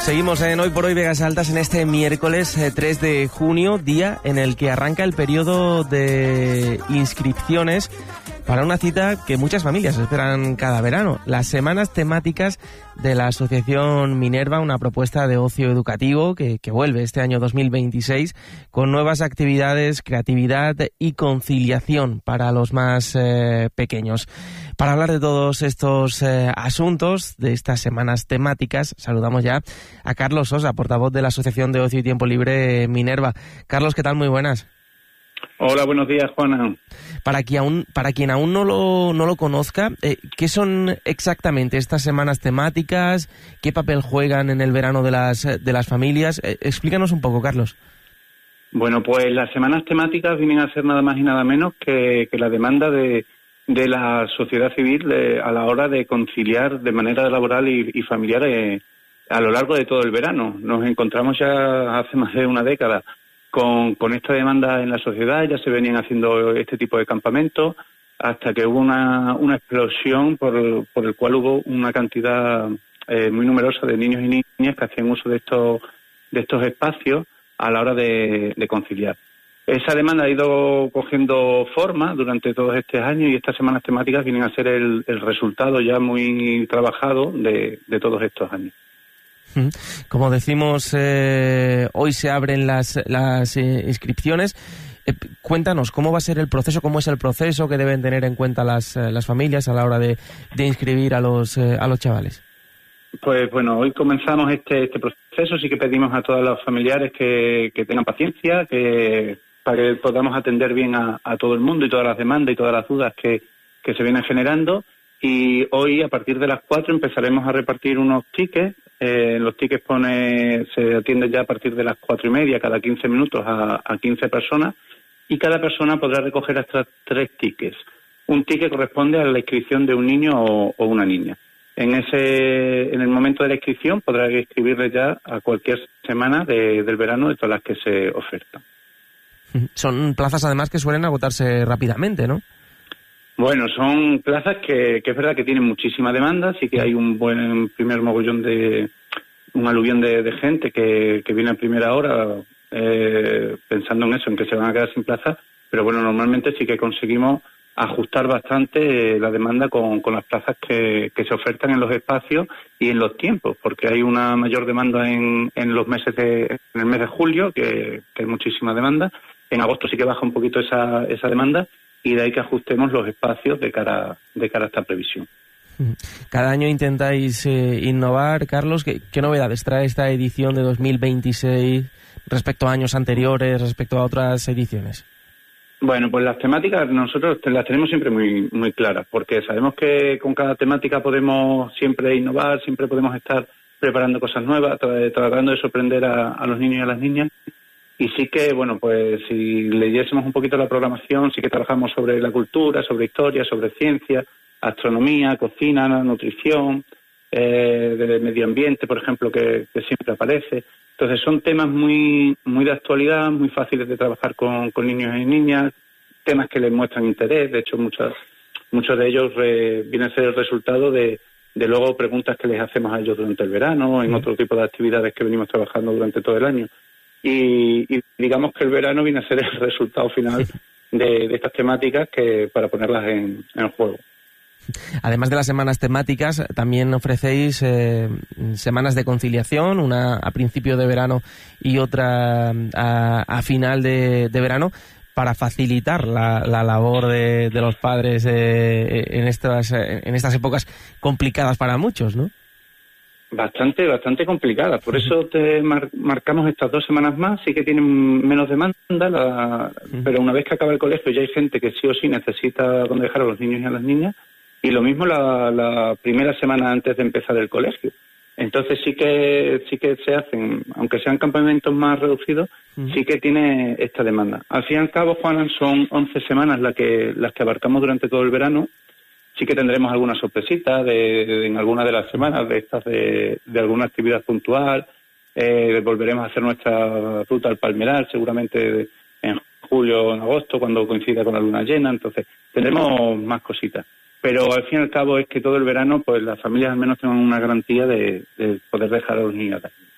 Seguimos en Hoy por Hoy Vegas Altas en este miércoles 3 de junio, día en el que arranca el periodo de inscripciones para una cita que muchas familias esperan cada verano. Las semanas temáticas de la Asociación Minerva, una propuesta de ocio educativo que vuelve este año 2026 con nuevas actividades, creatividad y conciliación para los más pequeños. Para hablar de todos estos asuntos, de estas semanas temáticas, saludamos ya a Carlos Sosa, portavoz de la Asociación de Ocio y Tiempo Libre Minerva. Carlos, ¿qué tal? Muy buenas. Hola, buenos días, Juana. Para quien aún no lo conozca, ¿qué son exactamente estas semanas temáticas? ¿Qué papel juegan en el verano de las familias? Explícanos un poco, Carlos. Bueno, pues las semanas temáticas vienen a ser nada más y nada menos que la demanda de la sociedad civil a la hora de conciliar de manera laboral y familiar a lo largo de todo el verano. Nos encontramos ya hace más de una década con esta demanda en la sociedad. Ya se venían haciendo este tipo de campamentos hasta que hubo una explosión por el cual hubo una cantidad muy numerosa de niños y niñas que hacían uso de estos espacios a la hora de conciliar. Esa demanda ha ido cogiendo forma durante todos estos años y estas semanas temáticas vienen a ser el resultado ya muy trabajado de todos estos años. Como decimos, hoy se abren las inscripciones. Cuéntanos, ¿cómo va a ser el proceso? ¿Cómo es el proceso que deben tener en cuenta las familias a la hora de inscribir a los chavales? Pues bueno, hoy comenzamos este proceso. Sí que pedimos a todos los familiares que tengan paciencia, para que podamos atender bien a todo el mundo y todas las demandas y todas las dudas que se vienen generando. Y hoy, a partir de las 4, empezaremos a repartir unos tickets. Los tickets se atienden ya a partir de las 4:30, cada 15 minutos a 15 personas, y cada persona podrá recoger hasta 3 tickets. Un ticket corresponde a la inscripción de un niño o una niña. En el momento de la inscripción podrá inscribirle ya a cualquier semana del verano de todas las que se ofertan. Son plazas además que suelen agotarse rápidamente, ¿no? Bueno, son plazas que es verdad que tienen muchísima demanda. Sí que hay un buen primer mogollón un aluvión de gente que viene a primera hora pensando en eso, en que se van a quedar sin plaza, pero bueno, normalmente sí que conseguimos ajustar bastante la demanda con las plazas que se ofertan en los espacios y en los tiempos, porque hay una mayor demanda en el mes de julio, que hay muchísima demanda. En agosto sí que baja un poquito esa demanda, y de ahí que ajustemos los espacios de cara a esta previsión. Cada año intentáis innovar, Carlos. ¿Qué novedades trae esta edición de 2026 respecto a años anteriores, respecto a otras ediciones? Bueno, pues las temáticas nosotros las tenemos siempre muy, muy claras, porque sabemos que con cada temática podemos siempre innovar, siempre podemos estar preparando cosas nuevas, tratando de sorprender a los niños y a las niñas. Y sí que, bueno, pues si leyésemos un poquito la programación, sí que trabajamos sobre la cultura, sobre historia, sobre ciencia, astronomía, cocina, nutrición, de medio ambiente, por ejemplo, que siempre aparece. Entonces son temas muy muy de actualidad, muy fáciles de trabajar con niños y niñas, temas que les muestran interés. De hecho, muchos de ellos vienen a ser el resultado de luego preguntas que les hacemos a ellos durante el verano, en otro tipo de actividades que venimos trabajando durante todo el año. Y digamos que el verano viene a ser el resultado final de estas temáticas para ponerlas en juego. Además de las semanas temáticas, también ofrecéis semanas de conciliación, una a principio de verano y otra a final de verano, para facilitar la labor de los padres en estas épocas complicadas para muchos, ¿no? Bastante complicada. Por eso te marcamos estas 2 semanas más. Sí que tienen menos demanda, pero una vez que acaba el colegio ya hay gente que sí o sí necesita donde dejar a los niños y a las niñas. Y lo mismo la primera semana antes de empezar el colegio. Entonces sí que se hacen, aunque sean campamentos más reducidos, sí que tiene esta demanda. Al fin y al cabo, Juan, son 11 semanas las que abarcamos durante todo el verano. Sí que tendremos alguna sorpresita en alguna de las semanas de alguna actividad puntual. Volveremos a hacer nuestra ruta al Palmeral, seguramente en julio o en agosto, cuando coincida con la luna llena. Entonces tendremos más cositas. Pero al fin y al cabo es que todo el verano pues las familias al menos tengan una garantía de poder dejar a los niños.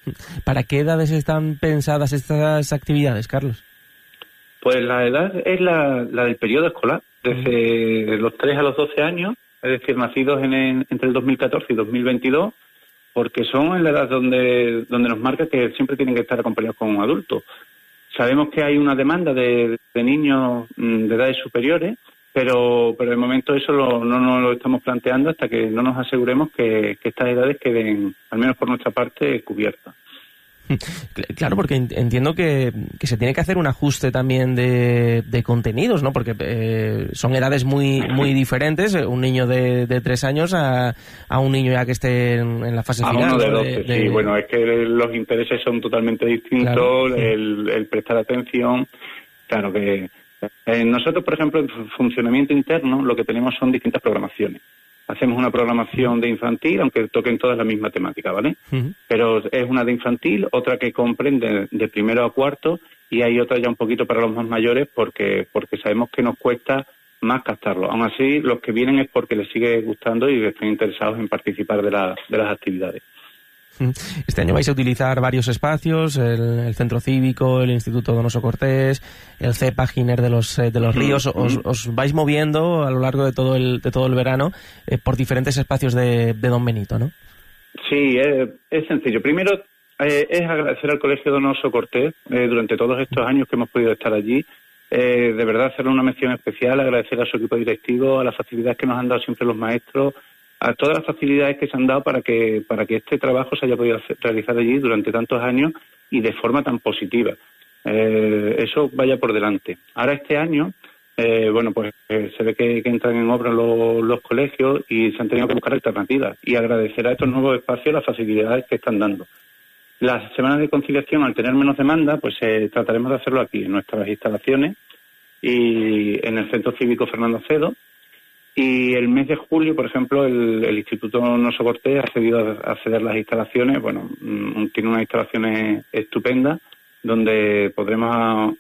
¿Para qué edades están pensadas estas actividades, Carlos? Pues la edad es la del periodo escolar, desde los 3 a los 12 años, es decir, nacidos entre el 2014 y 2022, porque son en la edad donde nos marca que siempre tienen que estar acompañados con un adulto. Sabemos que hay una demanda de niños de edades superiores, pero de momento eso no nos lo estamos planteando hasta que no nos aseguremos que estas edades queden, al menos por nuestra parte, cubiertas. Claro, porque entiendo que se tiene que hacer un ajuste también de contenidos, ¿no? Porque son edades muy diferentes, un niño de 3 años a un niño ya que esté en la fase final. A uno de 12, sí. Bueno, es que los intereses son totalmente distintos, claro. El prestar atención, claro que... nosotros, por ejemplo, en funcionamiento interno, lo que tenemos son distintas programaciones. Hacemos una programación de infantil, aunque toquen todas la misma temática, ¿vale? Pero es una de infantil, otra que comprende de primero a cuarto, y hay otra ya un poquito para los más mayores porque sabemos que nos cuesta más captarlo. Aún así, los que vienen es porque les sigue gustando y están interesados en participar de las actividades. Este año vais a utilizar varios espacios, el Centro Cívico, el Instituto Donoso Cortés, el CEPA Giner de los Ríos. Os vais moviendo a lo largo de todo el verano por diferentes espacios de Don Benito, ¿no? Sí, es sencillo. Primero es agradecer al Colegio Donoso Cortés durante todos estos años que hemos podido estar allí. De verdad, hacerle una mención especial, agradecer a su equipo directivo, a las facilidades que nos han dado siempre los maestros, a todas las facilidades que se han dado para que este trabajo se haya podido realizar allí durante tantos años y de forma tan positiva. Eso vaya por delante. Ahora este año, se ve que entran en obra los colegios y se han tenido que buscar alternativas y agradecer a estos nuevos espacios las facilidades que están dando. Las semanas de conciliación, al tener menos demanda, pues trataremos de hacerlo aquí, en nuestras instalaciones y en el Centro Cívico Fernando Acedo. Y el mes de julio, por ejemplo, el Instituto Donoso Cortés ha accedido a ceder las instalaciones. Bueno, tiene unas instalaciones estupendas donde podrán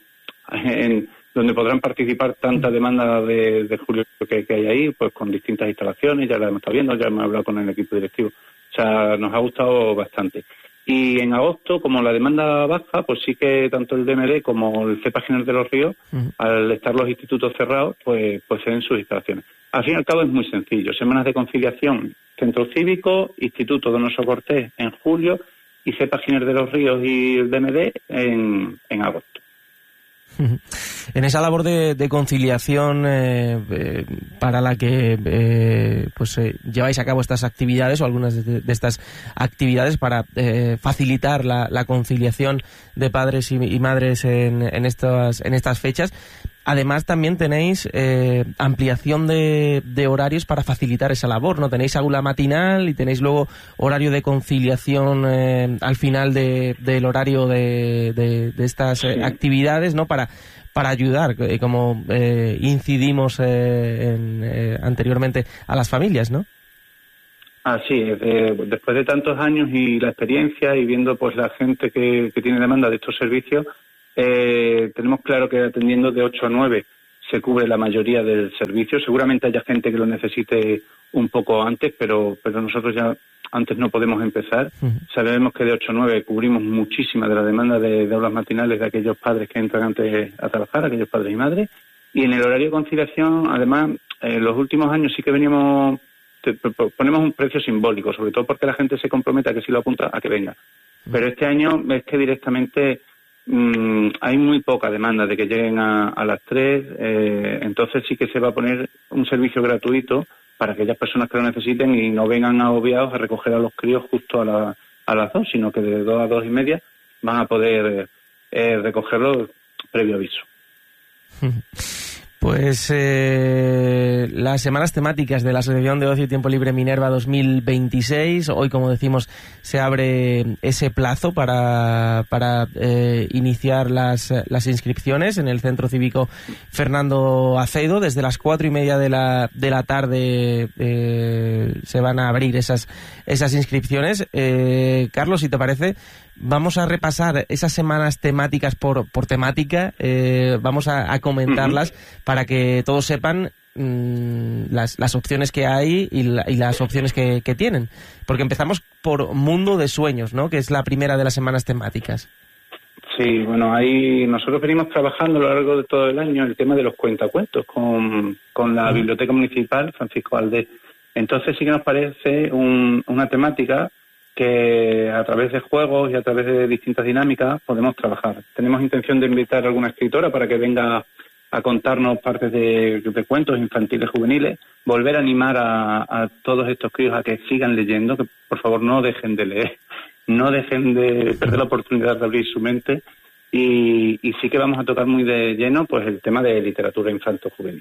participar tanta demanda de julio que hay ahí, pues con distintas instalaciones. Ya la hemos estado viendo, ya hemos hablado con el equipo directivo. O sea, nos ha gustado bastante. Y en agosto, como la demanda baja, pues sí que tanto el DMD como el CEPA Giner de los Ríos, al estar los institutos cerrados, pues ceden sus instalaciones. Al fin y al cabo es muy sencillo. Semanas de conciliación, Centro Cívico, Instituto Donoso Cortés en julio y CEPA Giner de los Ríos y el DMD en agosto. En esa labor de conciliación para la que lleváis a cabo estas actividades o algunas de estas actividades para facilitar la conciliación de padres y madres en estas fechas. Además, también tenéis ampliación de horarios para facilitar esa labor, ¿no? Tenéis aula matinal y tenéis luego horario de conciliación al final del horario de estas actividades, ¿no? Para ayudar, como incidimos anteriormente, a las familias, ¿no? Así es. Después de tantos años y la experiencia y viendo pues la gente que tiene demanda de estos servicios, tenemos claro que atendiendo de 8 a 9 se cubre la mayoría del servicio. Seguramente haya gente que lo necesite un poco antes, pero nosotros ya antes no podemos empezar. Sabemos que de 8 a 9 cubrimos muchísima de la demanda de aulas matinales de aquellos padres que entran antes a trabajar, aquellos padres y madres. Y en el horario de conciliación, además, en los últimos años sí que ponemos un precio simbólico, sobre todo porque la gente se compromete a que si lo apunta, a que venga. Pero este año es que directamente hay muy poca demanda de que lleguen a las 3, entonces sí que se va a poner un servicio gratuito para aquellas personas que lo necesiten y no vengan agobiados a recoger a los críos justo a las 2, sino que de 2 a 2 y media van a poder recogerlo previo aviso. Pues las semanas temáticas de la Asociación de Ocio y Tiempo Libre Minerva 2026. Hoy, como decimos, se abre ese plazo para iniciar las inscripciones en el Centro Cívico Fernando Acedo. Desde las 4:30 de la tarde se van a abrir esas inscripciones. Carlos, si te parece, vamos a repasar esas semanas temáticas por temática, vamos a comentarlas para que todos sepan las opciones que hay y las opciones que tienen. Porque empezamos por Mundo de Sueños, ¿no? Que es la primera de las semanas temáticas. Sí, bueno, ahí nosotros venimos trabajando a lo largo de todo el año el tema de los cuentacuentos con la Biblioteca Municipal Francisco Valdés. Entonces sí que nos parece una temática que a través de juegos y a través de distintas dinámicas podemos trabajar. Tenemos intención de invitar a alguna escritora para que venga a contarnos partes de cuentos infantiles juveniles, volver a animar a todos estos críos a que sigan leyendo, que por favor no dejen de leer, no dejen de perder la oportunidad de abrir su mente y sí que vamos a tocar muy de lleno pues el tema de literatura infanto-juvenil.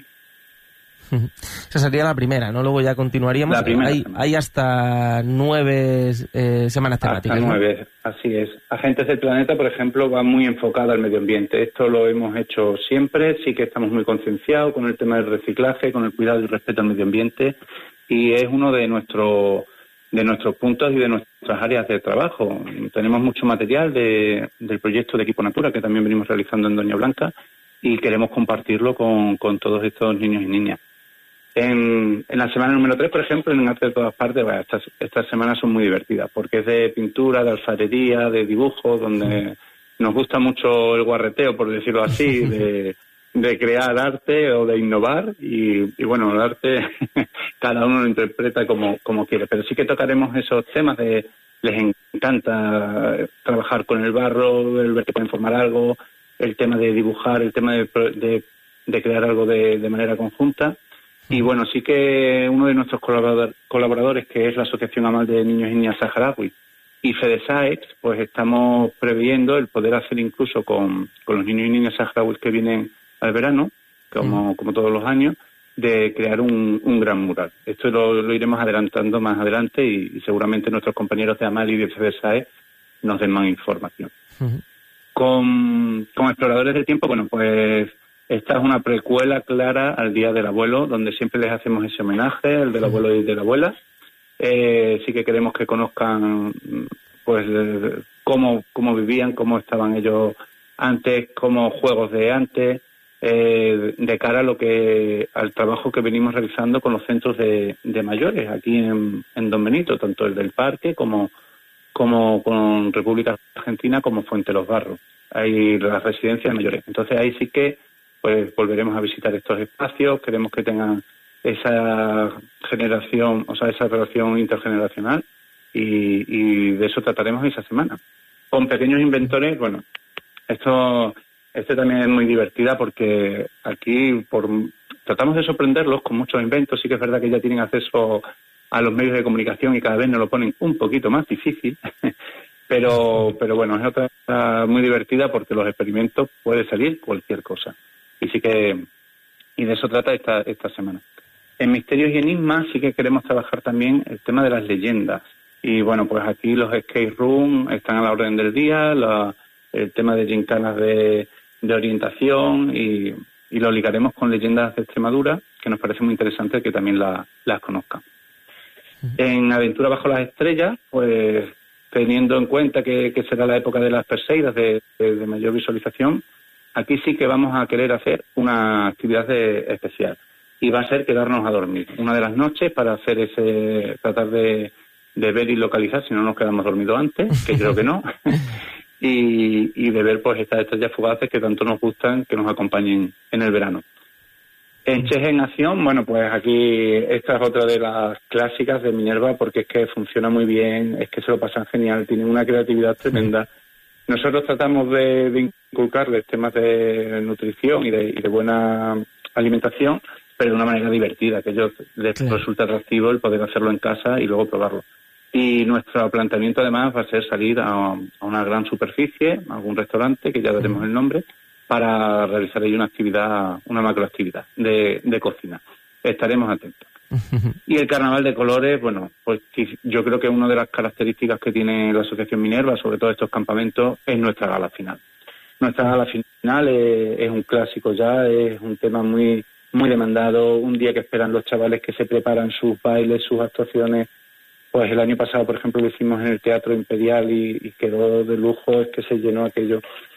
Esa sería la primera, ¿no? Luego ya continuaríamos. Hay hasta 9 semanas temáticas. Hasta 9, ¿no? Así es. Agentes del Planeta, por ejemplo, va muy enfocada al medio ambiente. Esto lo hemos hecho siempre, sí que estamos muy concienciados con el tema del reciclaje, con el cuidado y respeto al medio ambiente, y es uno de nuestros puntos y de nuestras áreas de trabajo. Tenemos mucho material del proyecto de Equipo Natura, que también venimos realizando en Doña Blanca, y queremos compartirlo con todos estos niños y niñas. En la semana número 3, por ejemplo, en Arte de Todas Partes, bueno, estas semanas son muy divertidas, porque es de pintura, de alfarería, de dibujo, donde nos gusta mucho el guarreteo, por decirlo así, de crear arte o de innovar, y bueno, el arte cada uno lo interpreta como quiere, pero sí que tocaremos esos temas les encanta trabajar con el barro, el ver que pueden formar algo, el tema de dibujar, el tema de crear algo de manera conjunta. Y bueno, sí que uno de nuestros colaboradores, que es la Asociación Amal de Niños y Niñas Saharaui y FEDESAEX, pues estamos previendo el poder hacer incluso con los niños y niñas saharauis que vienen al verano, como todos los años, de crear un gran mural. Esto lo iremos adelantando más adelante y seguramente nuestros compañeros de Amal y de FEDESAEX nos den más información. Con Exploradores del Tiempo, bueno, pues esta es una precuela clara al Día del Abuelo, donde siempre les hacemos ese homenaje, el del abuelo y de la abuela. Sí que queremos que conozcan pues cómo vivían, cómo estaban ellos antes, cómo juegos de antes, de cara al trabajo que venimos realizando con los centros de mayores aquí en Don Benito, tanto el del Parque como con República Argentina, como Fuente Los Barros. Hay las residencias de mayores. Entonces ahí sí que pues volveremos a visitar estos espacios, queremos que tengan esa generación, o sea, esa relación intergeneracional y de eso trataremos esa semana. Con pequeños inventores, bueno, este también es muy divertida porque aquí tratamos de sorprenderlos con muchos inventos. Sí que es verdad que ya tienen acceso a los medios de comunicación y cada vez nos lo ponen un poquito más difícil, pero bueno, es otra muy divertida porque los experimentos puede salir cualquier cosa. Y de eso trata esta semana. En Misterios y Enigmas sí que queremos trabajar también el tema de las leyendas. Y bueno, pues aquí los escape room están a la orden del día, el tema de gincanas de orientación y lo ligaremos con leyendas de Extremadura, que nos parece muy interesante que también las conozcan. En Aventura bajo las estrellas, pues teniendo en cuenta que será la época de las Perseidas de mayor visualización, aquí sí que vamos a querer hacer una actividad especial y va a ser quedarnos a dormir una de las noches para hacer tratar de ver y localizar si no nos quedamos dormidos antes, que creo que no, y de ver pues estas estrellas fugaces que tanto nos gustan que nos acompañen en el verano. En Cheje en Acción, bueno, pues aquí esta es otra de las clásicas de Minerva porque es que funciona muy bien, es que se lo pasan genial, tienen una creatividad tremenda. Nosotros tratamos de inculcarles temas de nutrición y de buena alimentación, pero de una manera divertida, que a ellos les resulta atractivo el poder hacerlo en casa y luego probarlo. Y nuestro planteamiento además va a ser salir a una gran superficie, a algún restaurante, que ya daremos el nombre, para realizar ahí una macroactividad de cocina. Estaremos atentos. Y el Carnaval de Colores, bueno, pues yo creo que una de las características que tiene la Asociación Minerva, sobre todo estos campamentos, es nuestra gala final. Nuestra gala final es un clásico ya, es un tema muy muy demandado, un día que esperan los chavales que se preparan sus bailes, sus actuaciones. Pues el año pasado, por ejemplo, lo hicimos en el Teatro Imperial y quedó de lujo, es que se llenó aquello.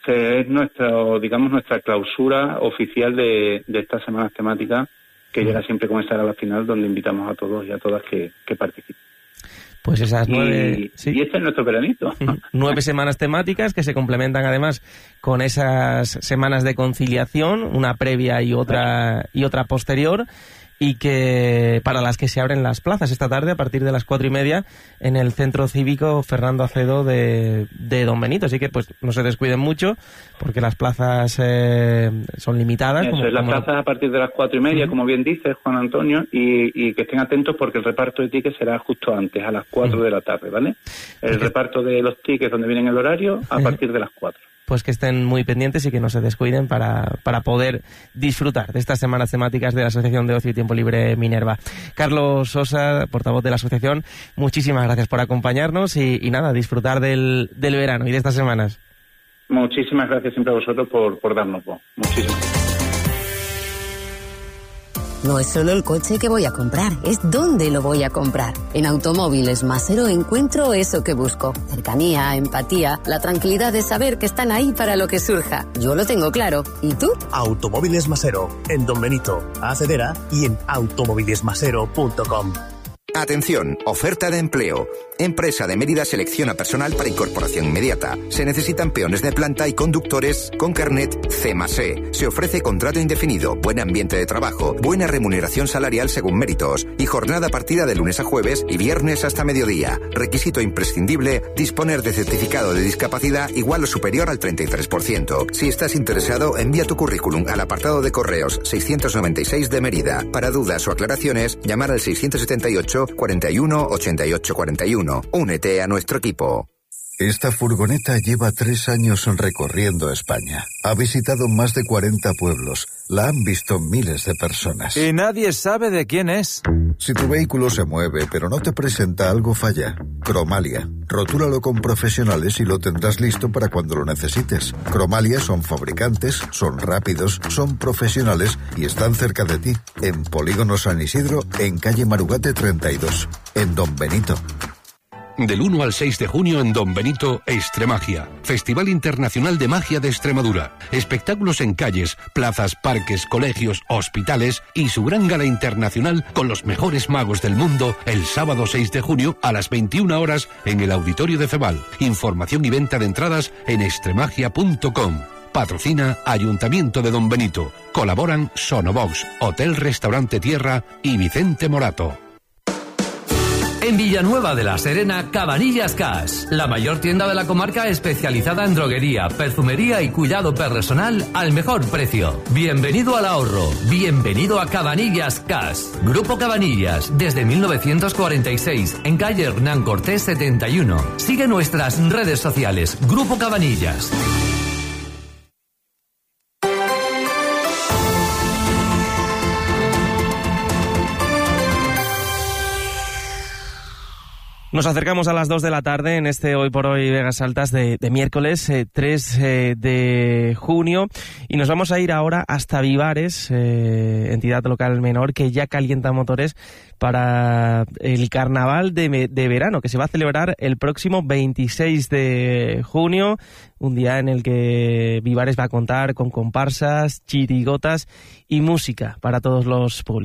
que es nuestra clausura oficial de estas semanas temáticas, que llega siempre con esa gala final donde invitamos a todos y a todas que participen. Pues esas 9... Y este es nuestro veranito. 9 semanas temáticas que se complementan además con esas semanas de conciliación, una previa y otra posterior, y que para las que se abren las plazas esta tarde a partir de las 4:30 en el Centro Cívico Fernando Acedo de Don Benito. Así que pues no se descuiden mucho porque las plazas son limitadas. Las plazas a partir de las 4:30, como bien dices, Juan Antonio, y que estén atentos porque el reparto de tickets será justo antes, a las 4 de la tarde, ¿vale? El reparto de los tickets donde vienen el horario a partir de las 4. Pues que estén muy pendientes y que no se descuiden para poder disfrutar de estas semanas temáticas de la Asociación de Ocio y Tiempo Libre Minerva. Carlos Sosa, portavoz de la asociación, muchísimas gracias por acompañarnos y nada, disfrutar del verano y de estas semanas. Muchísimas gracias siempre a vosotros por darnos voz. Muchísimas gracias. No es solo el coche que voy a comprar, es dónde lo voy a comprar. En Automóviles Masero encuentro eso que busco. Cercanía, empatía, la tranquilidad de saber que están ahí para lo que surja. Yo lo tengo claro. ¿Y tú? Automóviles Masero, en Don Benito, Acedera y en automovilesmasero.com. Atención, oferta de empleo. Empresa de Mérida selecciona personal para incorporación inmediata. Se necesitan peones de planta y conductores con carnet C+E. Se ofrece contrato indefinido, buen ambiente de trabajo, buena remuneración salarial según méritos y jornada partida de lunes a jueves y viernes hasta mediodía. Requisito imprescindible, disponer de certificado de discapacidad igual o superior al 33%. Si estás interesado, envía tu currículum al apartado de correos 696 de Mérida. Para dudas o aclaraciones, llamar al 678 41 88 41. Únete a nuestro equipo. Esta furgoneta lleva 3 años recorriendo España. Ha visitado más de 40 pueblos. La han visto miles de personas. Y nadie sabe de quién es. Si tu vehículo se mueve pero no te presenta, algo falla. Cromalia. Rotúralo con profesionales y lo tendrás listo para cuando lo necesites. Cromalia son fabricantes, son rápidos, son profesionales y están cerca de ti. En Polígono San Isidro, en calle Marugate 32. En Don Benito. Del 1 al 6 de junio en Don Benito, Extremagia, Festival Internacional de Magia de Extremadura. Espectáculos en calles, plazas, parques, colegios, hospitales y su gran gala internacional con los mejores magos del mundo el sábado 6 de junio a las 21 horas en el Auditorio de Feval. Información y venta de entradas en extremagia.com. Patrocina Ayuntamiento de Don Benito. Colaboran Sonobox, Hotel Restaurante Tierra y Vicente Morato. En Villanueva de la Serena, Cabanillas Cash, la mayor tienda de la comarca especializada en droguería, perfumería y cuidado personal al mejor precio. Bienvenido al ahorro, bienvenido a Cabanillas Cash. Grupo Cabanillas, desde 1946, en calle Hernán Cortés 71. Sigue nuestras redes sociales, Grupo Cabanillas. Nos acercamos a las 2 de la tarde en este Hoy por Hoy Vegas Altas de miércoles 3 de junio y nos vamos a ir ahora hasta Vivares, entidad local menor que ya calienta motores para el carnaval de verano que se va a celebrar el próximo 26 de junio, un día en el que Vivares va a contar con comparsas, chirigotas y música para todos los públicos.